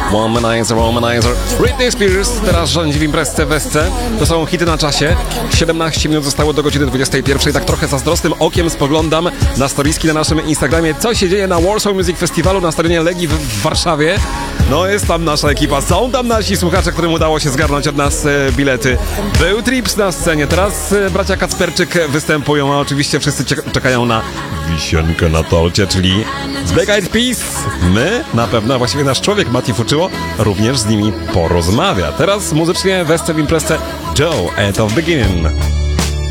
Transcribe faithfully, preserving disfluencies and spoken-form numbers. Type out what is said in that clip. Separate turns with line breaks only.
Womanizer, Womanizer. Britney Spears teraz rządzi w imprezce w Esce. To są hity na czasie. siedemnaście minut zostało do godziny dwudziestej pierwszej. Tak trochę zazdrosnym okiem spoglądam na storiski na naszym Instagramie, co się dzieje na Warsaw Music Festiwalu na stadionie Legii w, w Warszawie. No jest tam nasza ekipa, są tam nasi słuchacze, którym udało się zgarnąć od nas e, bilety. Był Trips na scenie, teraz e, bracia Kacperczyk występują, a oczywiście wszyscy cie- czekają na wisienkę na torcie, czyli z Black Eyed Peas. My na pewno, a właściwie nasz człowiek Mati Fuczyło również z nimi porozmawia. Teraz muzycznie w Esce w imprezce Joe at the Beginning.